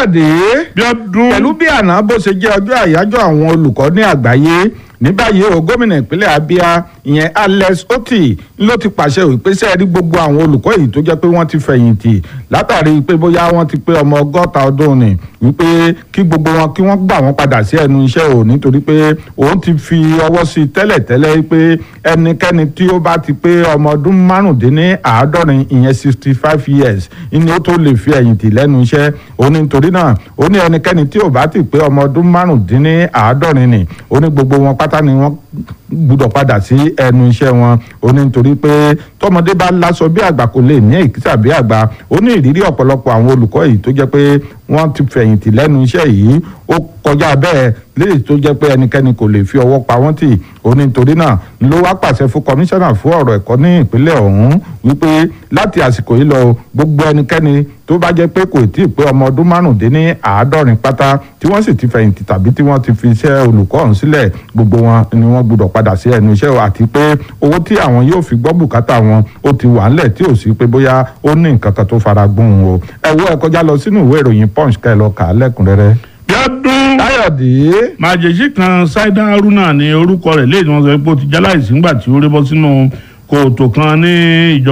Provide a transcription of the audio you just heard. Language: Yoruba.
Káyọ̀dé pẹ̀lú bí àná bó ṣe jẹ́ ọjọ́ àyájọ́ àwọn olùkọ́ ní àgbáyé ní báyìí o gómìnà ìpínlẹ̀ Abia ìyẹn Alex Otti ló ti pàṣẹ ìpèsè rí gbogbo àwọn olùkọ́ èyí tó jẹ́ pé wọ́n ti fẹ̀yìntì látàrí pé bóyá wọ́n ti pé ọmọ 60 ọdún ni wípé kí gbogbo wọn kí wọ́n gbà wọ́n padà sí ẹnu iṣẹ́ o nítorí pé òun ti fi ọwọ́ sí tẹ́lẹ̀tẹ́lẹ̀ pé ẹnikẹ́ni tí ó bá ti pé ọmọ ọdún márùndínláàádọ́rin ìyẹn 65 years ni ó tó lè fi ẹ̀yìntì lẹ́nu iṣẹ́ òun nítorí náà ó ní ẹnikẹ́ni tí ò bá ti pé ọmọ ọdún márùndínláàádọ́rin ni ó ní gbogbo wọn pátá ni wọ́n gbúdọ̀ padà sí ẹnu iṣẹ́ wọn ó ní nítorí pé tọmọdé bá láṣọ bí àgbà kò lè ní èkìtà bí àgbà ó ní ìrírí ọ̀pọ̀lọpọ̀ àwọn olùkọ́ yìí tó jẹ́ pé wọ́n ti fẹ̀yìntì lẹ́nu iṣẹ́ yìí ó kọjá bẹ́ẹ̀ léyìí tó jẹ́ pé ẹnikẹ́ni kò lè fi ọwọ́ pa wọ́n tì ó ní nítorí náà ló wá pàṣẹ fún kọmíṣánná fún ọ̀rọ̀ ẹ̀kọ́ ní ìpínlẹ̀ ọ̀hún wípé láti àsìkò yìí lọ gbogbo ẹnikẹ́ni tó bá jẹ́ pé kò tí ì pé ọmọ ọdún márùndínláàádọ́rin pátá tí wọ́n sì ti fẹ̀yìntì tàbí tí wọ́n ti fi iṣẹ́ olùkọ́ ọ̀hún sílẹ̀ gbogbo wọn ni wọ́n gbúdọ̀ padà sí ẹnu iṣẹ́ àti pé owó tí àwọn yóò fi gbọ́ bùkátà wọn ó ti wà ńlẹ̀ tí ò sí pé bóyá ó ní nǹkan kan tó fara gbóhùn o ẹ wo ẹ kọjá lọ sínú ìwé ìròyìn Punch ká ẹ lọ kà á lẹ́kùnrẹ́rẹ́. Bíọ́dún Káyọ̀dé. màjèṣí kan Saida Haruna ní orúkọ rẹ̀ léèdì wọn sọ pé ó ti jáláìsí ńgbà tí ó rébọ́ sínú kòtò kan ní ìjọba